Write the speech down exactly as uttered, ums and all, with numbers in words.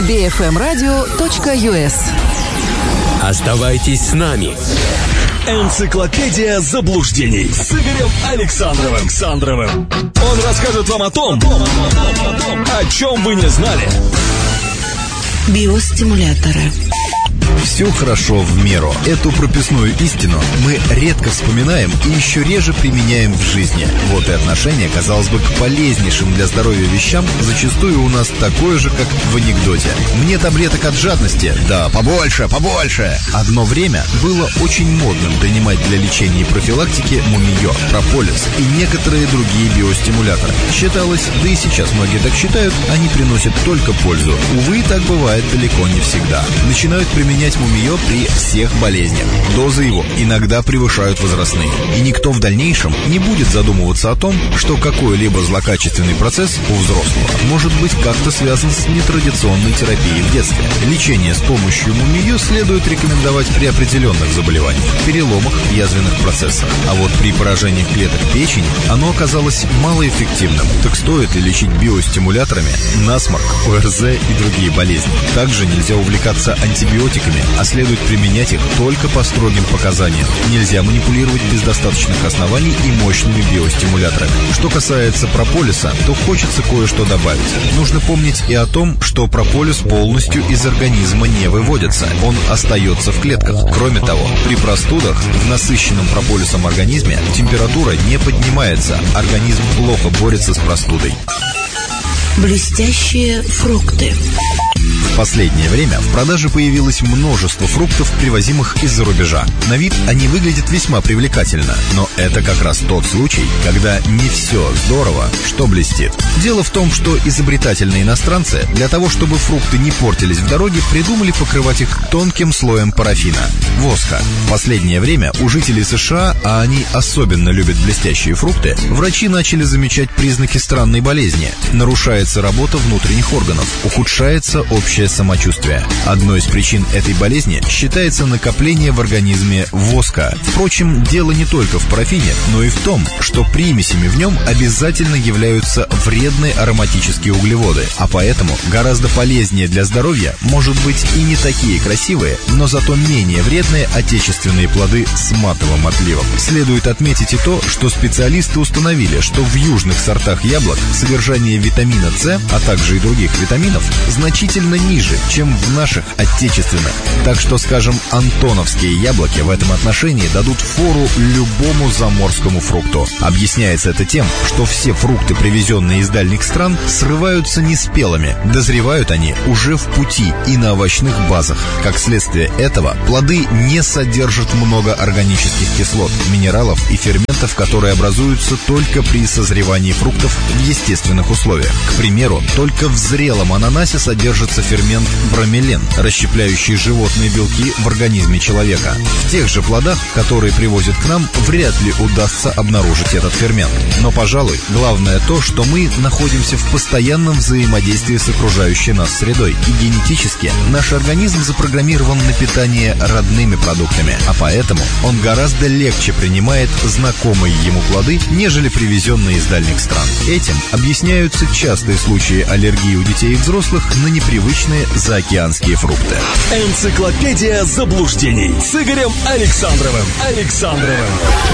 би эф эм радио точка ю эс. Оставайтесь с нами. Энциклопедия заблуждений с Игорем Александровым. Александровым. Он расскажет вам о том, о чем вы не знали. Биостимуляторы. Все хорошо в меру. Эту прописную истину мы редко вспоминаем и еще реже применяем в жизни. Вот и отношение, казалось бы, к полезнейшим для здоровья вещам зачастую у нас такое же, как в анекдоте. Мне таблеток от жадности? Да, побольше, побольше. Одно время было очень модным донимать для лечения и профилактики мумиё, прополис и некоторые другие биостимуляторы. Считалось, да и сейчас многие так считают, они приносят только пользу. Увы, так бывает далеко не всегда. Начинают применять мумиё при всех болезнях. Дозы его иногда превышают возрастные. И никто в дальнейшем не будет задумываться о том, что какой-либо злокачественный процесс у взрослого может быть как-то связан с нетрадиционной терапией в детстве. Лечение с помощью мумиё следует рекомендовать при определенных заболеваниях, переломах, язвенных процессах. А вот при поражении клеток печени оно оказалось малоэффективным. Так стоит ли лечить биостимуляторами насморк, о эр зэ и другие болезни? Также нельзя увлекаться антибиотиками, а следует применять их только по строгим показаниям. Нельзя манипулировать без достаточных оснований и мощными биостимуляторами. Что касается прополиса, то хочется кое-что добавить. Нужно помнить и о том, что прополис полностью из организма не выводится. Он остается в клетках. Кроме того, при простудах в насыщенном прополисом организме температура не поднимается. Организм плохо борется с простудой. Блестящие фрукты. В последнее время в продаже появилось множество фруктов, привозимых из-за рубежа. На вид они выглядят весьма привлекательно, но это как раз тот случай, когда не все здорово, что блестит. Дело в том, что изобретательные иностранцы для того, чтобы фрукты не портились в дороге, придумали покрывать их тонким слоем парафина, воска. В последнее время у жителей США, а они особенно любят блестящие фрукты, врачи начали замечать признаки странной болезни. Нарушается работа внутренних органов, ухудшается общее самочувствие. Одной из причин этой болезни считается накопление в организме воска. Впрочем, дело не только в парафине, но и в том, что примесями в нем обязательно являются вредные ароматические углеводы, а поэтому гораздо полезнее для здоровья может быть и не такие красивые, но зато менее вредные отечественные плоды с матовым отливом. Следует отметить и то, что специалисты установили, что в южных сортах яблок содержание витамина С, а также и других витаминов, значительно ниже, чем в наших отечественных. Так что, скажем, антоновские яблоки в этом отношении дадут фору любому заморскому фрукту. Объясняется это тем, что все фрукты, привезенные из дальних стран, срываются неспелыми. Дозревают они уже в пути и на овощных базах. Как следствие этого, плоды не содержат много органических кислот, минералов и ферментов, которые образуются только при созревании фруктов в естественных условиях. К примеру, только в зрелом ананасе содержится фермент бромелен, расщепляющий животные белки в организме человека. В тех же плодах, которые привозят к нам, вряд ли удастся обнаружить этот фермент. Но, пожалуй, главное то, что мы находимся в постоянном взаимодействии с окружающей нас средой. И генетически наш организм запрограммирован на питание родными продуктами, а поэтому он гораздо легче принимает знакомые ему плоды, нежели привезенные из дальних стран. Этим объясняются частые случаи аллергии у детей и взрослых на непривычные заокеанские фрукты. Энциклопедия заблуждений с Игорем Александровым. Александровым.